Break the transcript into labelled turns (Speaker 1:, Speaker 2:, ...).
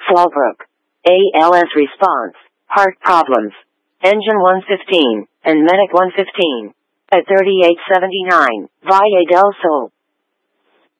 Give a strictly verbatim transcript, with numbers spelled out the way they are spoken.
Speaker 1: Fallbrook. A L S response, heart problems. Engine one fifteen, and Medic one fifteen. At thirty-eight seventy-nine, Valle del Sol.